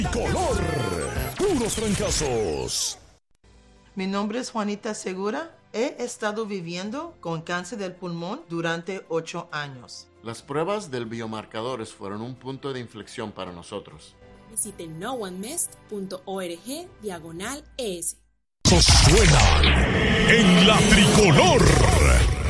Color, puros fracasos. Mi nombre es Juanita Segura. He estado viviendo con cáncer del pulmón durante 8 años. Las pruebas del biomarcadores fueron un punto de inflexión para nosotros. Visite noonemest.org/ES. Suenan en la tricolor.